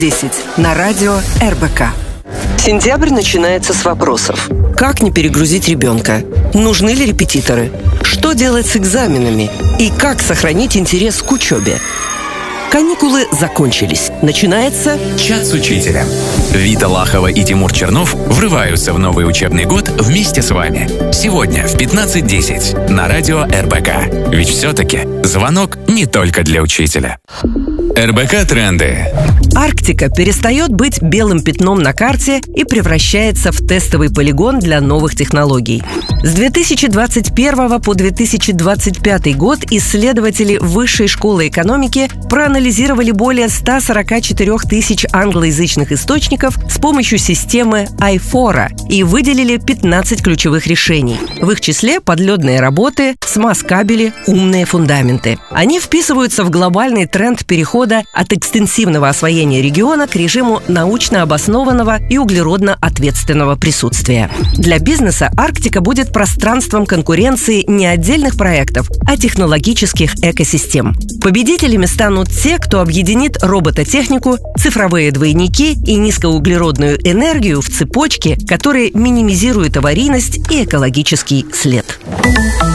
10 на радио РБК. Сентябрь начинается с вопросов. Как не перегрузить ребенка? Нужны ли репетиторы? Что делать с экзаменами? И как сохранить интерес к учебе? Каникулы закончились. Начинается «Час с учителем». Вита Лахова и Тимур Чернов врываются в новый учебный год вместе с вами. Сегодня в 15:10 на радио РБК. Ведь все-таки звонок не только для учителя. РБК Тренды. Арктика перестает быть белым пятном на карте и превращается в тестовый полигон для новых технологий. С 2021 по 2025 год исследователи Высшей школы экономики проанализировали более 144 тысяч англоязычных источников с помощью системы iFora и выделили 15 ключевых решений. В их числе подледные работы, смаз-кабели, умные фундаменты. Они вписываются в глобальный тренд перехода от экстенсивного освоения региона к режиму научно обоснованного и углеродно ответственного присутствия. Для бизнеса Арктика будет пространством конкуренции не отдельных проектов, а технологических экосистем. Победителями станут те, кто объединит робототехнику, цифровые двойники и низкоуглеродную энергию в цепочке, которые минимизируют аварийность и экологический след.